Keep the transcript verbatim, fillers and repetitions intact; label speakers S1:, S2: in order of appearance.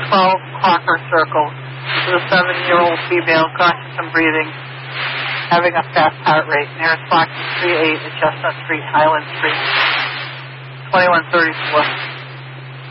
S1: twelve Clocker Circle. This is a seven-year-old female, conscious and breathing, having a fast heart rate. Nearest box is three eight at Chestnut Street, Highland Street, twenty-one thirty-four.